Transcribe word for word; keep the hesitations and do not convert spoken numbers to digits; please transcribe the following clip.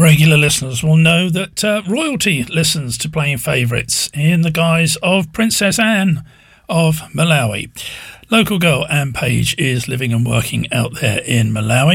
Regular listeners will know that uh, royalty listens to Playing Favourites in the guise of Princess Anne of Malawi. Local girl Anne Page is living and working out there in Malawi.